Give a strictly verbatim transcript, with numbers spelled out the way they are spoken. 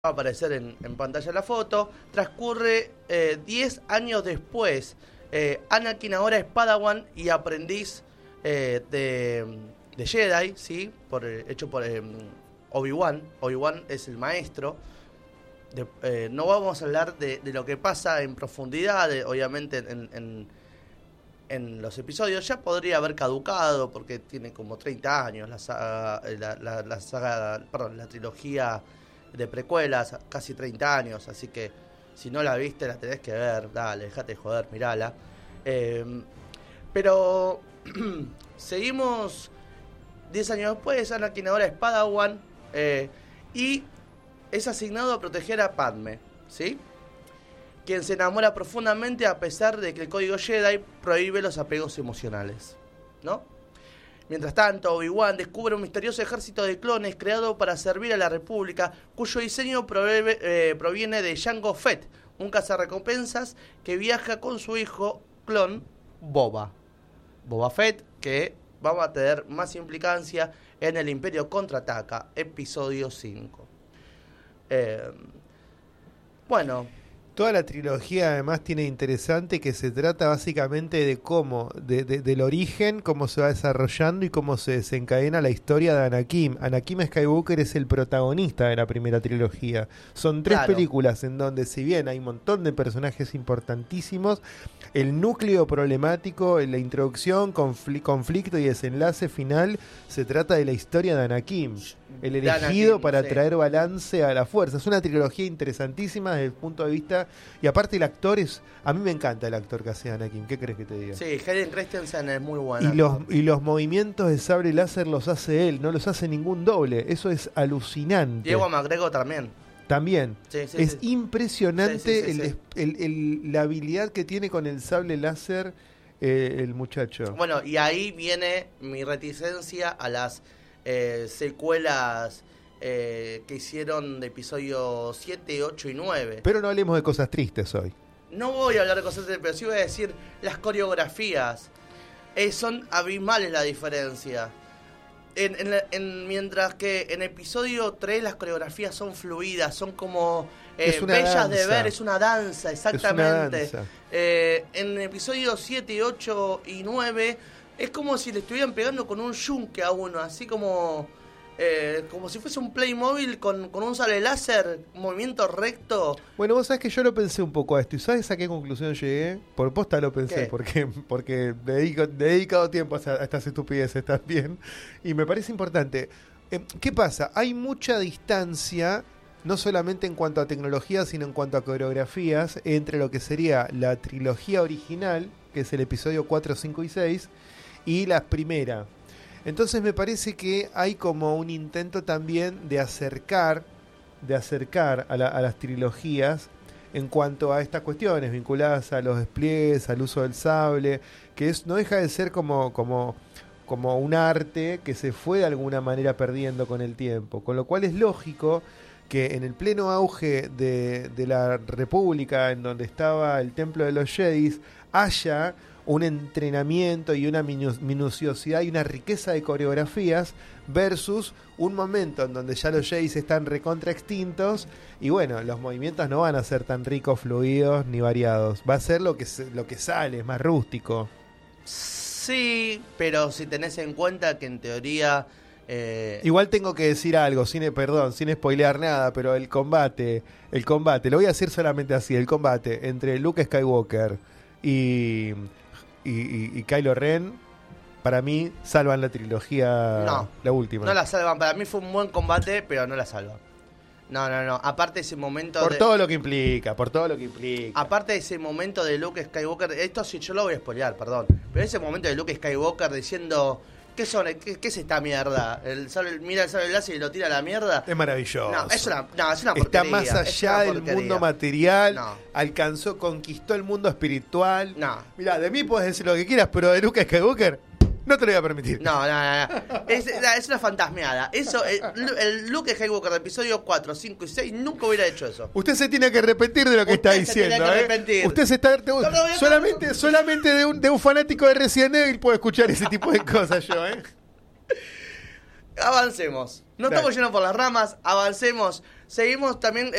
va a aparecer en, en pantalla la foto, transcurre diez eh, años después. Eh, Anakin ahora es Padawan y aprendiz eh, de, de Jedi, ¿sí? Por, hecho por eh, Obi-Wan. Obi-Wan es el maestro. De, eh, no vamos a hablar de, de lo que pasa en profundidad, de, obviamente en, en, en los episodios. Ya podría haber caducado porque tiene como treinta años la saga, la, la, la saga, perdón, la trilogía de precuelas, casi treinta años, así que si no la viste la tenés que ver, dale, dejate de joder, mirala. Eh, pero seguimos diez años después, Anakin ahora es Padawan eh, y es asignado a proteger a Padme, ¿sí? Quien se enamora profundamente a pesar de que el código Jedi prohíbe los apegos emocionales, ¿no? Mientras tanto, Obi-Wan descubre un misterioso ejército de clones creado para servir a la República, cuyo diseño prove- eh, proviene de Jango Fett, un cazarrecompensas que viaja con su hijo clon Boba. Boba Fett, que vamos a tener más implicancia en el Imperio Contraataca, episodio cinco. Eh, bueno... Toda la trilogía además tiene interesante que se trata básicamente de cómo, de, de, del origen, cómo se va desarrollando y cómo se desencadena la historia de Anakin. Anakin Skywalker es el protagonista de la primera trilogía. Son tres Claro. películas en donde, si bien hay un montón de personajes importantísimos, el núcleo problemático, la introducción, confl- conflicto y desenlace final, se trata de la historia de Anakin. El elegido Anakin, para sí. traer balance a la fuerza. Es una trilogía interesantísima desde el punto de vista. Y aparte, el actor es. A mí me encanta el actor que hace Anakin. ¿Qué crees que te diga? Sí, Hayden Christensen es muy bueno. Y los, y los movimientos de sable láser los hace él, no los hace ningún doble. Eso es alucinante. Diego McGregor también. También. Sí, sí, es sí. impresionante Sí, sí, sí, el, sí. el- el- la habilidad que tiene con el sable láser eh, el muchacho. Bueno, y ahí viene mi reticencia a las eh, secuelas eh, que hicieron de episodio siete, ocho y nueve. Pero no hablemos de cosas tristes hoy. No voy a hablar de cosas, pero sí voy a decir las coreografías. Eh, son abismales la diferencia. En, en, la- en- mientras que en episodio tres las coreografías son fluidas, son como eh, Es una bellas de danza. ver, es una danza, exactamente. Es una danza. Eh, en episodio siete, ocho y nueve es como si le estuvieran pegando con un yunque a uno, así como eh, como si fuese un Playmobil con, con un sable láser, movimiento recto. Bueno, vos sabés que yo lo pensé un poco a esto. ¿Y sabes a qué conclusión llegué? Por posta lo pensé, ¿Qué? porque porque dedico, he dedicado tiempo a, a estas estupideces también. Y me parece importante. Eh, ¿Qué pasa? Hay mucha distancia, no solamente en cuanto a tecnología, sino en cuanto a coreografías, entre lo que sería la trilogía original, que es el episodio cuatro, cinco y seis, y la primera. Entonces me parece que hay como un intento también de acercar, de acercar a, la, a las trilogías en cuanto a estas cuestiones vinculadas a los despliegues, al uso del sable, que es no deja de ser como, como, como un arte que se fue de alguna manera perdiendo con el tiempo, con lo cual es lógico que en el pleno auge de, de la República, en donde estaba el Templo de los Jedis, haya un entrenamiento y una minu- minuciosidad y una riqueza de coreografías versus un momento en donde ya los Jedis están recontra extintos y bueno, los movimientos no van a ser tan ricos, fluidos ni variados. Va a ser lo que, se- lo que sale, es más rústico. Sí, pero si tenés en cuenta que en teoría... Eh, Igual tengo que decir algo, sin, perdón, sin spoilear nada, pero el combate, el combate, lo voy a decir solamente así, el combate entre Luke Skywalker y... Y, y, y Kylo Ren, para mí, salvan la trilogía, No, la última. no la salvan. Para mí fue un buen combate, pero no la salvan. No, no, no. Aparte ese momento por de... todo lo que implica, por todo lo que implica. Aparte de ese momento de Luke Skywalker... Esto sí, yo lo voy a spoilear, perdón. Pero ese momento de Luke Skywalker diciendo... ¿Qué son? ¿Qué, qué es esta mierda? El sable, mira el sable láser y lo tira a la mierda. Es maravilloso. No, es una, no, es una Está porquería. más es allá una del porquería. mundo material. No. Alcanzó, conquistó el mundo espiritual. No. Mirá, de mí puedes decir lo que quieras, pero de Luke Skywalker no te lo voy a permitir. No, no, no, no. Es, es una fantasmeada. Eso, el, el Luke Skywalker de episodio cuatro, cinco y seis nunca hubiera hecho eso. Usted se tiene que arrepentir de lo que Usted está se tiene diciendo, que ¿eh? arrepentir. Usted se está... te- No, no, no, solamente no. solamente de, un, de un fanático de Resident Evil puedo escuchar ese tipo de cosas yo, ¿eh? avancemos. No Dale. estamos yendo por las ramas, avancemos. Seguimos también